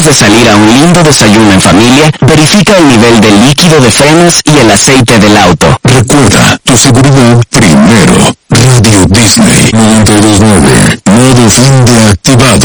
Antes de salir a un lindo desayuno en familia, verifica el nivel de líquido de frenos y el aceite del auto. Recuerda, tu seguridad primero. Radio Disney 92.9.